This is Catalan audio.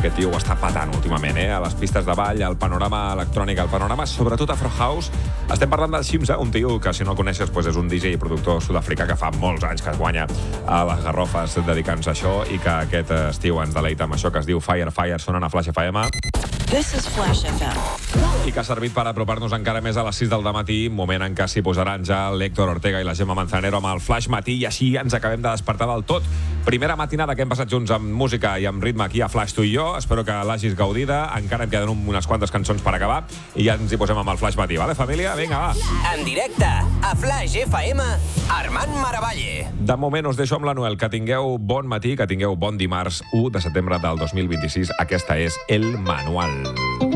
Aquest tio ho està patant últimament, a les pistes de ball, al panorama electrònic, al panorama, sobretot Afro House. Estem parlant del Shimza, un tio que, si no el coneixes, és un DJ i productor sud-africà que fa molts anys que es guanya a les garrofes dedicant-se a això i que aquest estiu ens deleita amb això que es diu Fire Fire, sonen a Flash FM. This is Flash FM. I que ha servit per apropar-nos encara més a les 6 del matí, moment en què s'hi posaran ja l'Héctor Ortega i la Gemma Manzanero amb el Flash Matí, i així ens acabem de despertar del tot. Primera matinada que hem passat junts amb música i amb ritme aquí a Flash, tu i jo. Espero que l'hagis gaudida. Encara em queden unes quantes cançons per acabar i ja ens hi posem amb el Flash Matí, vale, família? Vinga, va. En directe, a Flash FM, Armand Maravalle. De moment us deixo amb la Noel. Que tingueu bon matí, que tingueu bon dimarts 1 de setembre del 2026. Aquesta és El Manual.